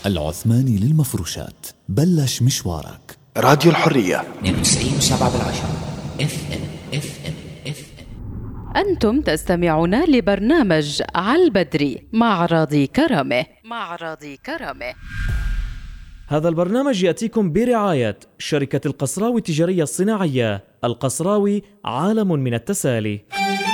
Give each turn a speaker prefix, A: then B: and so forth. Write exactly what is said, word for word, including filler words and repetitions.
A: العثماني للمفروشات، بلش مشوارك.
B: راديو الحرية
C: اثنين وتسعين وسبعة بالعشرة اف ام اف ام اف ام.
D: أنتم تستمعون لبرنامج عالبدري مع راضي كرامة مع راضي كرامة.
E: هذا البرنامج يأتيكم برعاية شركة القصراوي التجارية الصناعية. القصراوي، عالم من التسالي.